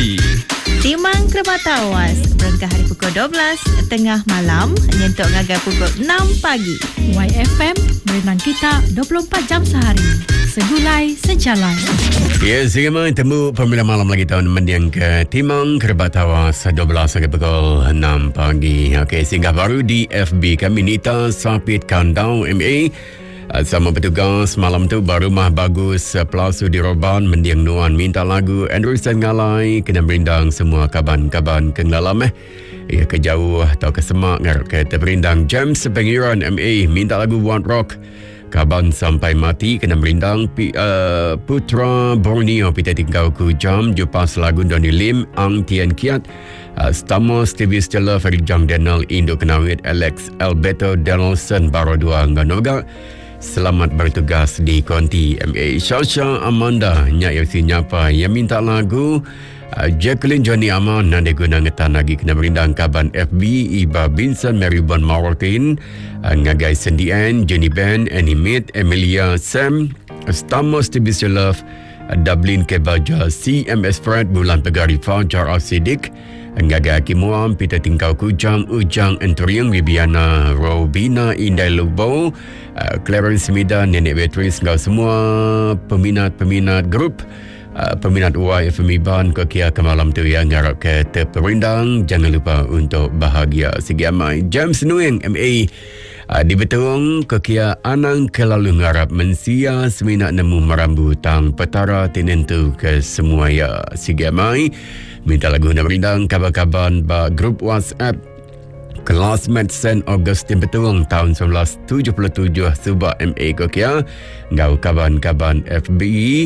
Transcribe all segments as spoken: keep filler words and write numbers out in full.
pagi. Timang Kerbau Tawas berangkat hari pukul dua belas tengah malam nyentuk ngagai pukul enam pagi. Y F M berenang kita dua puluh empat jam sehari. Segulai sejalan. Ya, segera temu pemilihan malam lagi tahun mendiang ke Timang Kerbau Tawas dua belas sampai pukul enam pagi. Okey, singgah baru di F B kami Nita Sapit Kandau M A. Sama petugas malam tu baru mah bagus pelasu di Roban mendiang nuan minta lagu Anderson Ngalai kena berindang semua kaban-kaban ke dalam eh ya ke jauh atau ke semak ngarap ke terberindang James Pengiran M A minta lagu One Rock kaban sampai mati kena berindang P, uh, Putra Borneo pita tinggal ku jam jupas lagu Donny Lim Ang Tian Kiat uh, Stamo Stevie Stella Farid Jang Daniel Indo Kenawit Alex Alberto Donaldson Baro dua Nganoga. Selamat bertugas di Konti M A. Syasha Amanda Nyak Yosi Nyapa yang minta lagu uh, Jacqueline Johnny Aman nanti guna ngetan lagi kena berindang kaban F B Iba Vincent Maribon Martin uh, Ngagai Sendian Jenny Ben Annie Mid Emilia Sam Stamos Tibis Love uh, Dublin Kebaja C M S Fred Bulan Pegari Fajar Asidik Ngagai Akimuam Pita Tingkau Kujang Ujang Enturiang Bibiana Robina Indai Lubo uh, Clarence Mida Nenek Beatrice Ngau semua peminat-peminat grup uh, peminat Y F M Iban Kokia ke malam tu yang ngarap ke terperindang. Jangan lupa untuk bahagia segi amai. James Nuing M A uh, di Betung Kokia Anang kelalu ngarap mensia seminat nemu merambu tang petara tinentu ke semua ya segi amai. Minta lagu nak berindang kabar-kabar ba grup WhatsApp Classmate Saint Augustine Betung tahun seribu sembilan ratus tujuh puluh tujuh Subak M A Kokia ngau kaban-kaban F B.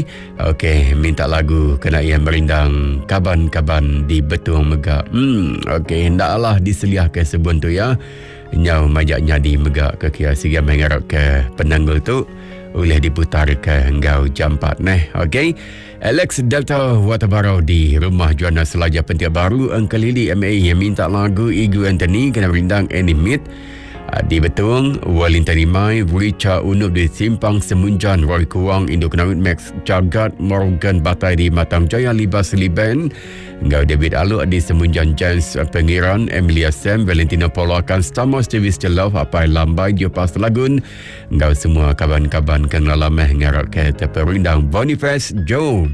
Okey, minta lagu kena yang berindang kaban-kaban di Betung Megak. Hmm, okey, hendaklah diseliah ke sebun tu ya. Nyau majaknya di Megak Kokia sehingga mengharap ke penanggul tu boleh diputar ke ngau jam empat neh. Okey. Alex Delta Watabarau di rumah Juana Selaja Pentia Baru Engkelili M A yang minta lagu Igu Anthony kena berindang Animate di Betung Wellington Imai Wurica Unup di Simpang Semunjan Roy Kuang Indo Kenawit Max Jagat Morgan Batai di Matang Jaya Libas Liban Ngau David Alu di Semunjan James Pengiran Emilia Sam Valentino Polakan Stamos Davis Jelov Apai Lambai Jopas Lagun Ngau semua kaban-kaban kengalameh ngarap ke terperindang Boniface Joe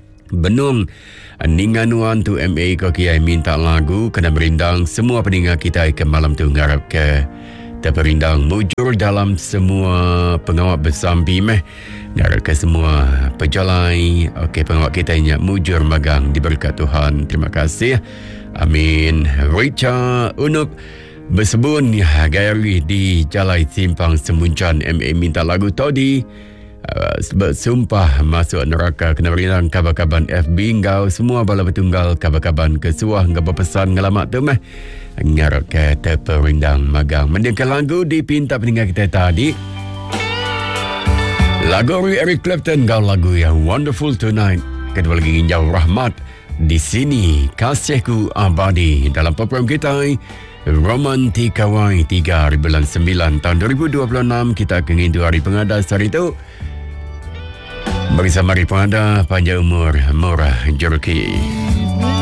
Benung Ninganuan tu M A Kokia minta lagu kena berindang semua pendengar kita ke malam tu ngarap ke terperindang mujur dalam semua pengawal bersambi meh ngarap ke semua pejalai. Okey, pengawal kita ingat mujur magang diberkat Tuhan. Terima kasih. Amin. Richa Unup bersebun ya, Gayari di Jalai Simpang Semuncan M A minta lagu Todi Uh, sebab sumpah masuk neraka kena berindang kabar-kabar F B ngau semua bala bertunggal kabar-kabar kesuah ngau berpesan ngelamat tu meh ngarap ke terperindang magang mendengar lagu di pinta peninggal kita tadi lagu Eric Clapton ngau lagu yang Wonderful Tonight kedua lagi nginjau Rahmat di sini kasihku abadi dalam program kita Romantikawai tiga hari bulan sembilan tahun dua ribu dua puluh enam kita akan ngindu hari pengadas hari itu bersama hari pengada panjang umur murah jerki.